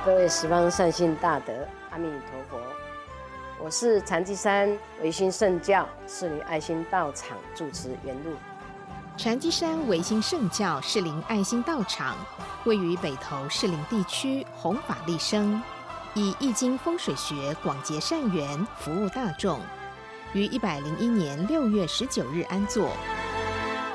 各位十方善心大德，阿弥陀佛！我是禅机山维新圣教士林爱心道场住持圆露。 禅机山维新圣教士林爱心道场位于北投士林地区弘法利生，以易经风水学广结善缘，服务大众。于101年6月19日安座。